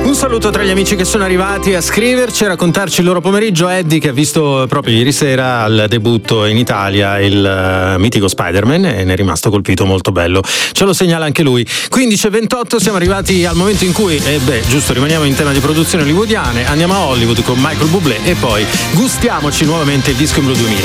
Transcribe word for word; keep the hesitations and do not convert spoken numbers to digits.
Un saluto tra gli amici che sono arrivati a scriverci, a raccontarci il loro pomeriggio. Eddie, che ha visto proprio ieri sera al debutto in Italia il uh, mitico Spider-Man e ne è rimasto colpito, molto bello. Ce lo segnala anche lui. quindici e ventotto, siamo arrivati al momento in cui, eh beh, giusto, rimaniamo in tema di produzioni hollywoodiane, andiamo a Hollywood con Michael Bublé e poi gustiamoci nuovamente il disco in blu duemila.